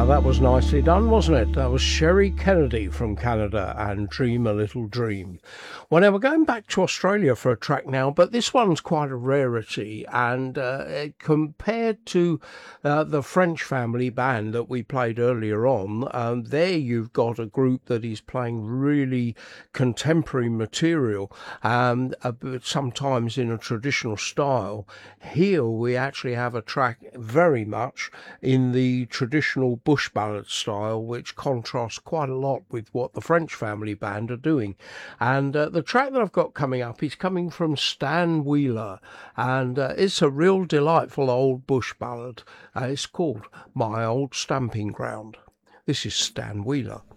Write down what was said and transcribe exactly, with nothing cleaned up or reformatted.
Now that was nicely done, wasn't it? That was Sherry Kennedy from Canada and Dream a Little Dream. Well, now we're going back to Australia for a track now, but this one's quite a rarity, and uh, compared to uh, the French Family Band that we played earlier on, um, there you've got a group that is playing really contemporary material, um, uh, but sometimes in a traditional style. Here we actually have a track very much in the traditional bush ballad style, which contrasts quite a lot with what the French Family Band are doing. And uh, the track that I've got coming up is coming from Stan Wheeler, and uh, it's a real delightful old bush ballad. Uh, it's called My Old Stamping Ground. This is Stan Wheeler.